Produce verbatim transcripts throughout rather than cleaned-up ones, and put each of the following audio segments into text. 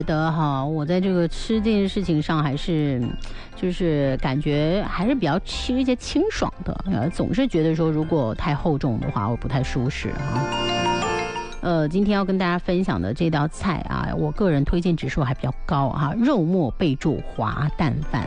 得哈，我在这个吃这件事情上还是，就是感觉还是比较吃一些清爽的，呃，总是觉得说如果太厚重的话，我不太舒适啊。呃，今天要跟大家分享的这道菜啊，我个人推荐指数还比较高啊，肉末备注滑蛋饭。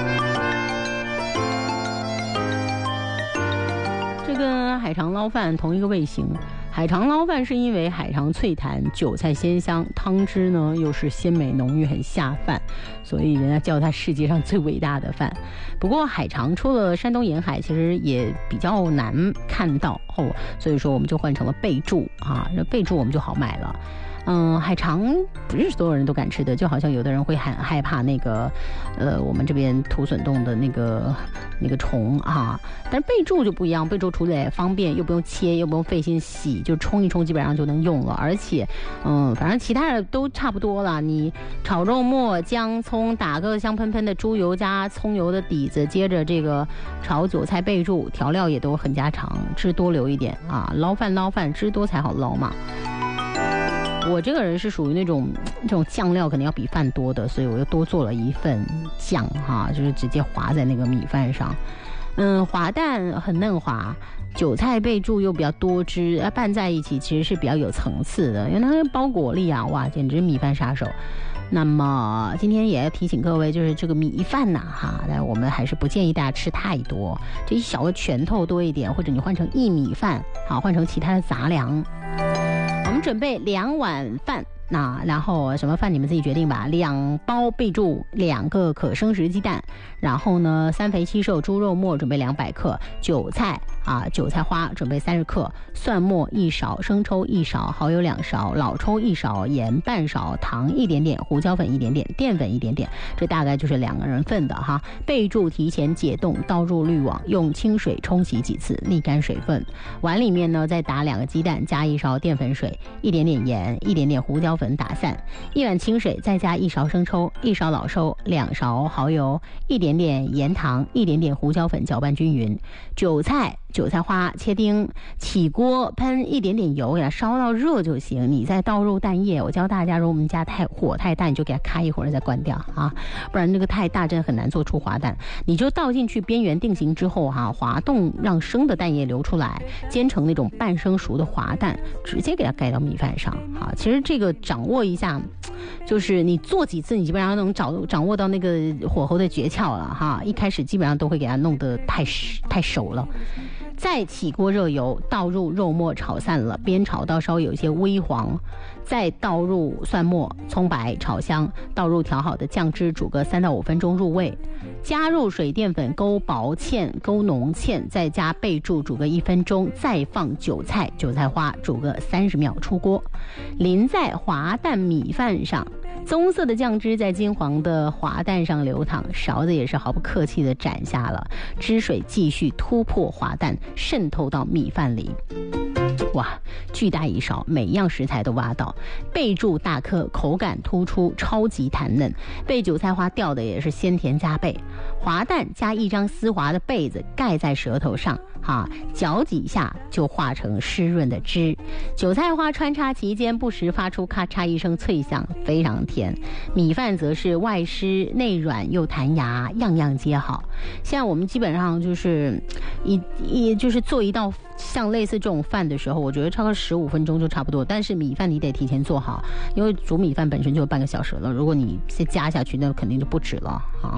这跟海肠捞饭同一个味型。海肠捞饭是因为海肠脆弹，韭菜鲜香，汤汁呢又是鲜美浓郁，很下饭，所以人家叫它世界上最伟大的饭。不过海肠出了山东沿海，其实也比较难看到哦，所以说我们就换成了备注啊，这备注我们就好买了。嗯，海肠不是所有人都敢吃的，就好像有的人会很害怕那个，呃，我们这边土笋冻的那个那个虫啊。但是备注就不一样，备注处理也方便，又不用切，又不用费心洗，就冲一冲基本上就能用了。而且，嗯，反正其他的都差不多了。你炒肉末、姜、葱，打个香喷喷的猪油加葱油的底子，接着这个炒韭菜备注，调料也都很家常，汁多留一点啊。捞饭捞饭，汁多才好捞嘛。我这个人是属于那种这种酱料可能要比饭多的，所以我又多做了一份酱哈，就是直接滑在那个米饭上。嗯，滑蛋很嫩滑，韭菜备注又比较多汁，拌在一起其实是比较有层次的，因为它的包裹力啊，哇，简直米饭杀手。那么今天也要提醒各位，就是这个米饭呐、啊，哈，但我们还是不建议大家吃太多，这一小个拳头多一点，或者你换成薏米饭，好，换成其他的杂粮。我们准备两碗饭，那然后什么饭你们自己决定吧。两包备注两个可生食鸡蛋，然后呢三肥七瘦猪肉末准备两百克，韭菜啊韭菜花准备三十克，蒜末一勺，生抽一勺，蚝油两勺，老抽一勺，盐半勺，糖一点点，胡椒粉一点点，淀粉一点点，这大概就是两个人份的哈。备注提前解冻，倒入滤网，用清水冲洗几次，沥干水分。碗里面呢再打两个鸡蛋，加一勺淀粉水，一点点盐，一点点胡椒粉打散，一碗清水再加一勺生抽，一勺老抽，两勺蚝油，一点点盐糖，一点点胡椒粉，搅拌均匀。韭菜韭菜花切丁，起锅喷一点点油呀，烧到热就行。你再倒入蛋液，我教大家，如果我们家太火太大，你就给它开一会儿再关掉啊，不然那个太大真的很难做出滑蛋。你就倒进去，边缘定型之后哈、啊，滑动让生的蛋液流出来，煎成那种半生熟的滑蛋，直接给它盖到米饭上啊。其实这个掌握一下，就是你做几次，你基本上能掌掌握到那个火候的诀窍了哈。一开始基本上都会给它弄得太太熟了。再起锅热油，倒入肉末炒散了，煸炒到稍微有一些微黄，再倒入蒜末、葱白炒香，倒入调好的酱汁，煮个三到五分钟入味，加入水淀粉勾薄芡、勾浓芡，再加备注煮个一分钟，再放韭菜、韭菜花煮个三十秒出锅，淋在滑蛋米饭上，棕色的酱汁在金黄的滑蛋上流淌，勺子也是毫不客气地斩下了，汁水继续突破滑蛋，渗透到米饭里。哇，巨大一勺，每样食材都挖到，备注大颗，口感突出，超级弹嫩，被韭菜花吊的也是鲜甜加倍。滑蛋加一张丝滑的被子盖在舌头上，哈，搅几下就化成湿润的汁。韭菜花穿插其间，不时发出咔嚓一声脆响，非常甜。米饭则是外湿内软又弹牙，样样皆好。现在我们基本上就是一一就是做一道像类似这种饭的时候，我觉得超过十五分钟就差不多。但是米饭你得提前做好，因为煮米饭本身就有半个小时了，如果你再加下去，那肯定就不止了。好。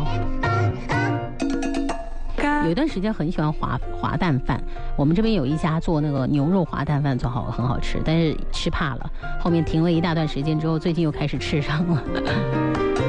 有一段时间很喜欢滑滑蛋饭，我们这边有一家做那个牛肉滑蛋饭做好很好吃，但是吃怕了，后面停了一大段时间之后，最近又开始吃上了。